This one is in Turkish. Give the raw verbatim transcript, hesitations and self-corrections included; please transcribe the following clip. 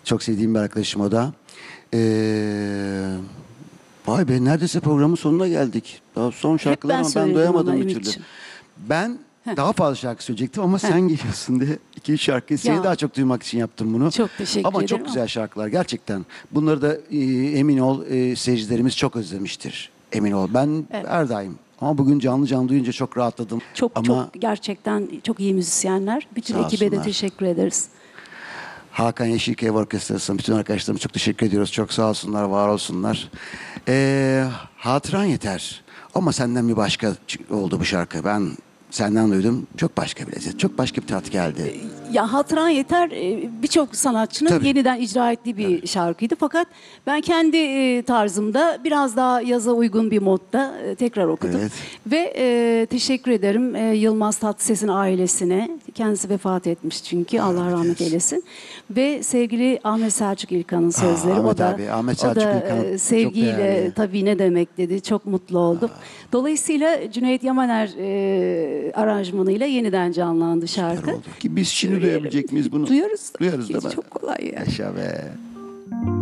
Çok sevdiğim bir arkadaşım o da. Ee, vay be, neredeyse programın sonuna geldik. Daha son şarkılar ama ben söyledim doyamadım ama bir türlü. Ümit'ciğim. Ben daha fazla şarkı söyleyecektim ama sen geliyorsun diye iki üç şarkıyı seni Ya. daha çok duymak için yaptım bunu. Çok teşekkür ama ederim. çok güzel şarkılar gerçekten. Bunları da e, emin ol e, seyircilerimiz çok özlemiştir. Emin ol. Ben her daim. Ama bugün canlı canlı duyunca çok rahatladım. Çok ama çok gerçekten çok iyi müzisyenler. Bütün Sağ ekibe de olsunlar. teşekkür ederiz. Hakan Yeşilköy Orkestrası'na bütün arkadaşlarıma çok teşekkür ediyoruz. Çok sağ olsunlar, var olsunlar. Ee, hatıran yeter. Ama senden bir başka oldu bu şarkı. Ben senden duydum. Çok başka bir lezzet, çok başka bir tat geldi. Ya Hatıran Yeter e, birçok sanatçının Tabii. yeniden icra ettiği bir şarkıydı. Fakat ben kendi e, tarzımda biraz daha yaza uygun bir modda e, tekrar okudum. Evet. Ve e, teşekkür ederim e, Yılmaz Tatlıses'in ailesine. Kendisi vefat etmiş çünkü. Allah rahmet eylesin. Ve sevgili Ahmet Selçuk İlkan'ın sözleri. Ahmet o da, abi, Ahmet o Selçuk da İlkan e, çok sevgiyle değerli. tabii ne demek dedi. Çok mutlu oldum. Dolayısıyla Cüneyt Yamaner e, aranjmanıyla yeniden canlandı şarkı. Oldu. Ki biz şimdi duyabilecek miyiz bunu? Duyarız. Duyarız değil mi? Çok kolay ya. Yaşa be.